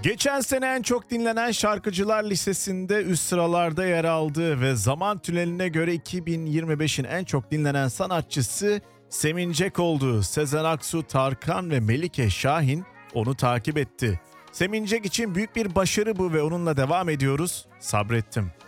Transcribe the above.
Geçen sene en çok dinlenen şarkıcılar listesinde üst sıralarda yer aldı ve zaman tüneline göre 2025'in en çok dinlenen sanatçısı Semincek oldu. Sezen Aksu, Tarkan ve Melike Şahin onu takip etti. Semincek için büyük bir başarı bu ve onunla devam ediyoruz. Sabrettim.